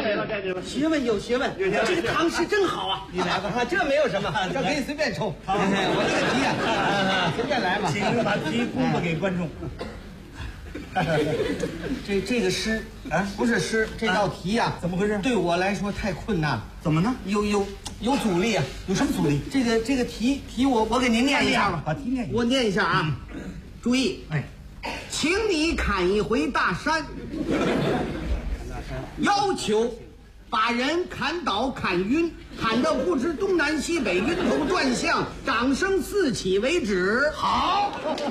给了，该给了。 学问有学问，这个唐诗真好啊！ 你来吧， 这没有什么，这可以随便抽。我这个题啊，随便来嘛。 请您把题公布给观众。 这个诗啊，不是诗，这道题呀， 怎么回事？ 对我来说太困难了。 怎么呢？ 有阻力啊！ 有什么阻力？ 这个题我给您念一下吧。 把题念一下。 我念一下啊，注意， 哎， 请你砍一回大山，要求把人砍倒、砍晕，砍得不知东南西北，晕头转向，掌声四起为止。 好。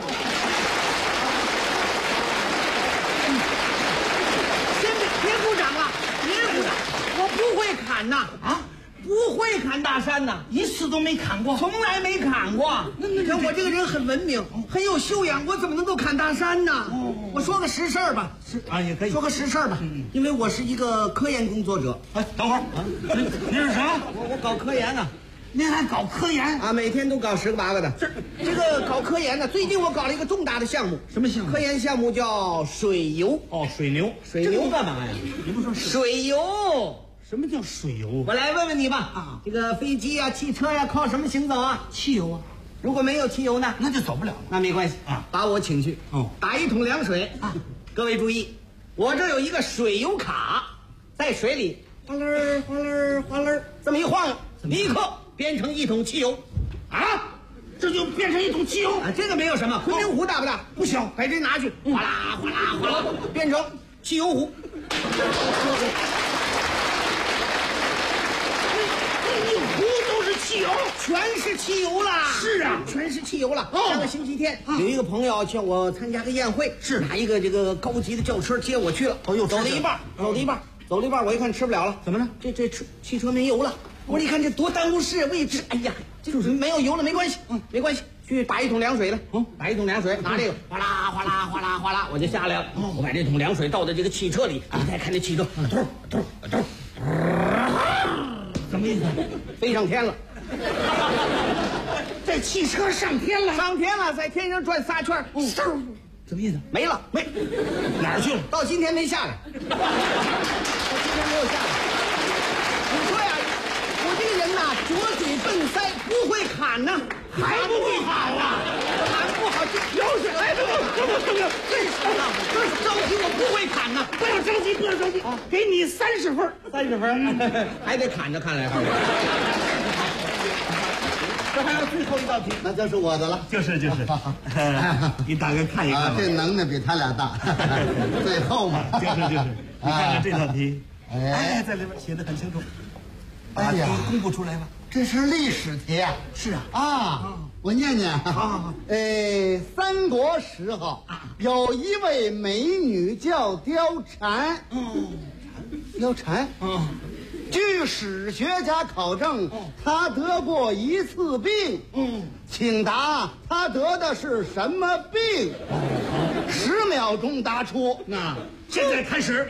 先别鼓掌了，别鼓掌，我不会砍呐啊！不会砍大山呐， 一次都没砍过， 从来没砍过。那我这个人很文明，很有修养，我怎么能够砍大山呢？我说个实事儿吧， 也可以说个实事儿吧，因为我是一个科研工作者。 哎，等会儿，您是啥？ 我搞科研呢。 您还搞科研啊？每天都搞10个8个的。这个搞科研呢，最近我搞了一个重大的项目。 什么项目？ 科研项目叫水油。 哦，水牛。 水牛干嘛呀？你不说水油？ 什么叫水油？ 我来问问你吧。啊，这个飞机啊、汽车呀，靠什么行走啊？ 汽油啊。 如果没有汽油呢？ 那就走不了了。 那没关系啊， 把我请去。 哦， 打一桶凉水啊。各位注意，我这有一个水油卡，在水里哗啦哗啦哗啦这么一晃悠，立刻变成一桶汽油。 啊，这就变成一桶汽油啊？这个没有什么。昆明湖大不大？ 不小， 把这拿去，哗啦哗啦哗啦，变成汽油湖。 一湖都是汽油， 全是汽油啦！ 是啊， 全是汽油了。 哦， 上个星期天有一个朋友叫我参加个宴会， 是拿一个这个高级的轿车接我去了。 哦，又走了一半，走了一半，我一看吃不了了。 怎么了？ 这汽车没油了。我说你看这多耽误事，位置。哎呀，这就是没有油了，没关系，没关系。去打一桶凉水来，打一桶凉水，拿这个哗啦哗啦哗啦哗啦，我就下来了。我把这桶凉水倒在这个汽车里，你再看这汽车， 什么意思？ 飞上天了。 这汽车上天了， 上天了，在天上转仨圈， 什么意思？ 没了， 哪儿去了？ 到今天没下来。到今天没有下来。你说呀，我这个人呐，拙嘴笨腮，不会砍呐， 还不会好啊？ 砍不好就有水。哎，等， 这是着急，我不会砍呐。 不要着急，不要着急，给你30分，30分， 还得砍着，看来。 这还有最后一道题， 那就是我的了。 就是，你大概看一看吧。 这能耐比他俩大。最后嘛， 就是，你看看这道题， 哎， 在里边写的很清楚， 把题公布出来吧。 这是历史题啊。 是啊。 啊，我念念。 好。 三国时候有一位美女叫貂蝉。貂蝉。据史学家考证，她得过一次病。请答，她得的是什么病？10秒钟答出。 那现在开始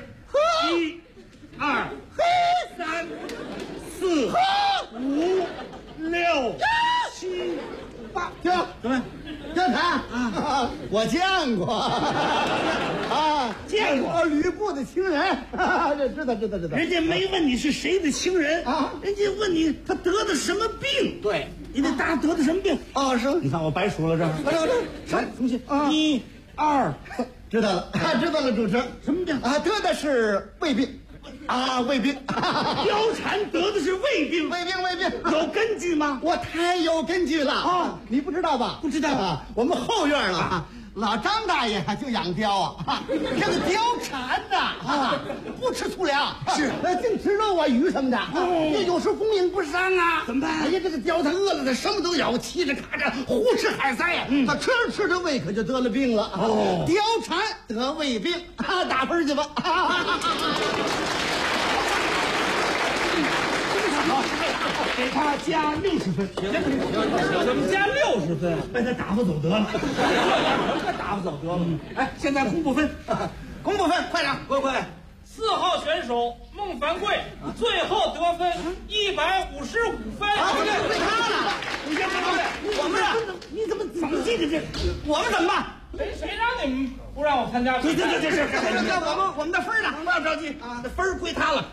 ，1、2、3、4、5、6、7、8， 停， 怎么？ 貂蝉啊，我见过啊， 见过吕布的情人，这知道。 人家没问你是谁的情人啊， 人家问你他得的什么病。 对， 你得答得的什么病？ 哦，是。 你看我白数了这儿。 来， 重新，1、2， 知道了，知道了，主持什么病啊？得的是胃病。胃病。 貂蝉得的是胃病， 胃病， 有根据吗？ 我太有根据了啊！ 你不知道吧？ 不知道啊！我们后院了，老张大爷就养貂啊。这个貂蝉呐，不吃粗粮， 是净吃肉啊、鱼什么的。有时候供应不上啊， 怎么办？ 哎呀，这个貂它饿了，它什么都咬，嘁哧咔嚓胡吃海塞呀。它吃着胃可就得了病了。貂蝉得胃病，打分去吧。 给他加60分，怎么加60分？被他打发走得了，打发走得了。哎，现在公布分， 快点，快 ！4号选手孟凡贵最后得分155分。 对他了。 我们啊，你怎么记的这？ 我们怎么办？ 谁让你们不让我参加？ 对， 我们的分呢？ 不要着急啊，这分归他了。